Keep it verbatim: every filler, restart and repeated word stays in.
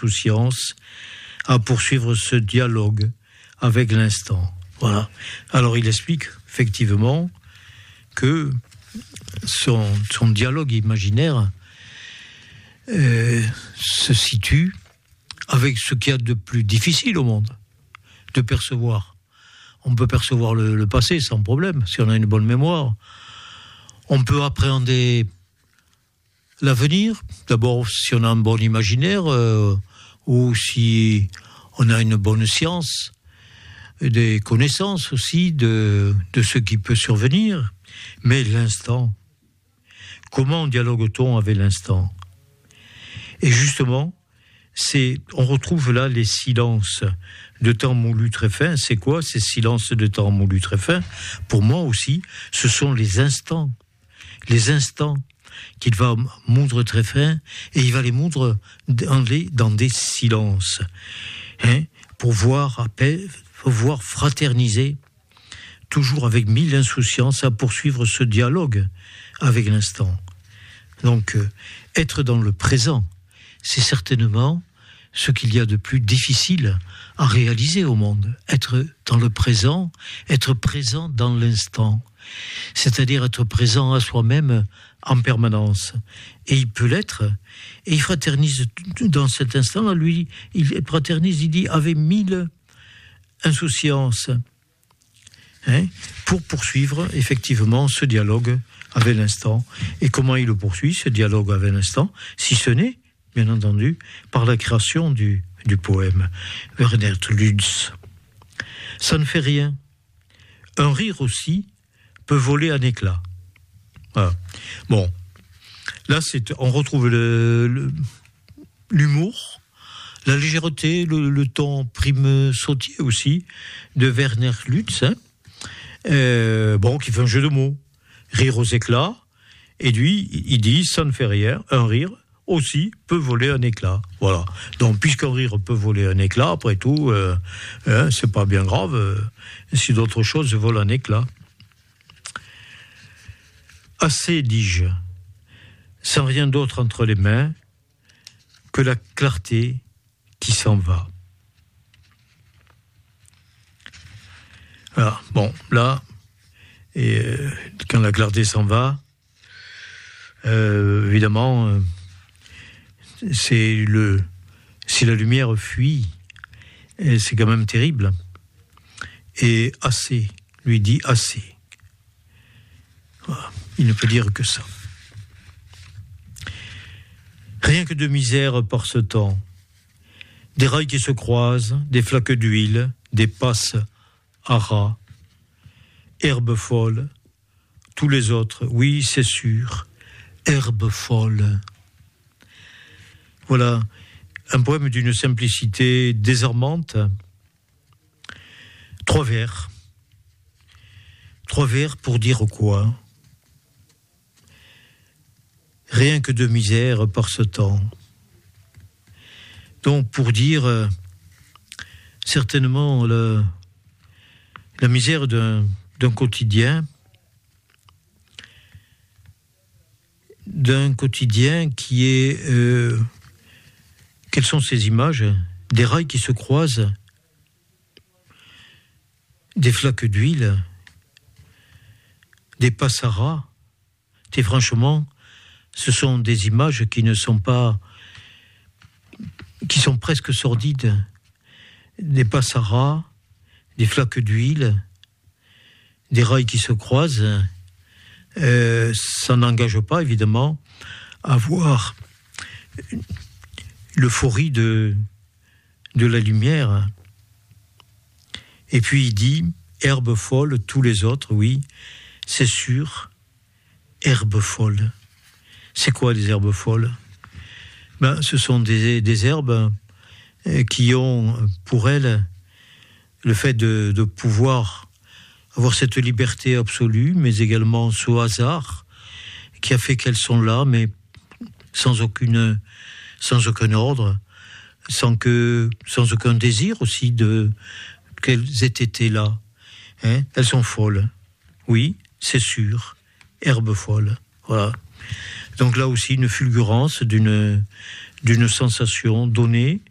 insouciance à poursuivre ce dialogue avec l'instant. Voilà. Alors il explique effectivement que son, son dialogue imaginaire euh, se situe avec ce qu'il y a de plus difficile au monde, de percevoir. On peut percevoir le, le passé sans problème, si on a une bonne mémoire. On peut appréhender l'avenir, d'abord si on a un bon imaginaire, euh, ou si on a une bonne science, des connaissances aussi de, de ce qui peut survenir. Mais l'instant, comment dialogue-t-on avec l'instant ? Et justement, c'est, on retrouve là les silences de temps moulu très fin. C'est quoi ces silences de temps moulu très fin ? Pour moi aussi, ce sont les instants. Les instants qu'il va moudre très fin, et il va les moudre dans, les, dans des silences. Hein, pour voir, appel, pour voir fraterniser, toujours avec mille insouciances, à poursuivre ce dialogue avec l'instant. Donc, euh, être dans le présent, c'est certainement ce qu'il y a de plus difficile à réaliser au monde. Être dans le présent, être présent dans l'instant. C'est-à-dire être présent à soi-même en permanence. Et il peut l'être, et il fraternise dans cet instant-là, lui, il fraternise, il dit, avec mille insouciances, hein, pour poursuivre effectivement ce dialogue avec l'instant. Et comment il le poursuit, ce dialogue avec l'instant, si ce n'est, bien entendu, par la création du, du poème. Werner Lutz. Ça ne fait rien. Un rire aussi peut voler un éclat. Voilà. Bon, là, c'est, on retrouve le, le, l'humour, la légèreté, le, le ton prime sautier aussi, de Werner Lutz, hein, euh, bon, qui fait un jeu de mots. Rire aux éclats, et lui, il dit, ça ne fait rien, un rire aussi peut voler un éclat. Voilà. Donc, puisqu'un rire peut voler un éclat, après tout, euh, hein, c'est pas bien grave euh, si d'autres choses volent un éclat. Assez, dis-je, sans rien d'autre entre les mains que la clarté qui s'en va. Voilà. Bon, là, et euh, quand la clarté s'en va, euh, évidemment, euh, c'est le, si la lumière fuit, c'est quand même terrible. Et assez, lui dit assez. Voilà. Il ne peut dire que ça. Rien que de misère par ce temps. Des rails qui se croisent, des flaques d'huile, des passes à ras, herbe folle, tous les autres, oui, c'est sûr, herbe folle. Voilà, un poème d'une simplicité désarmante. Trois vers. Trois vers pour dire quoi ? Rien que de misère par ce temps. Donc, pour dire, euh, certainement, le, la misère d'un, d'un quotidien, d'un quotidien qui est... Euh, quelles sont ces images ? Des rails qui se croisent, des flaques d'huile, des passes à ras. Et franchement, ce sont des images qui ne sont pas... qui sont presque sordides. Des passes à ras, des flaques d'huile, des rails qui se croisent. Euh, ça n'engage pas, évidemment, à voir l'euphorie de, de la lumière. Et puis il dit, herbe folle, tous les autres, oui, c'est sûr, herbe folle. C'est quoi les herbes folles ? Ben, ce sont des, des herbes qui ont pour elles le fait de, de pouvoir avoir cette liberté absolue, mais également ce hasard qui a fait qu'elles sont là, mais sans aucune, sans aucun ordre, sans que, sans aucun désir aussi de qu'elles aient été là. Hein, elles sont folles. Oui, c'est sûr. Herbe folle. Voilà. Donc là aussi, une fulgurance d'une, d'une sensation donnée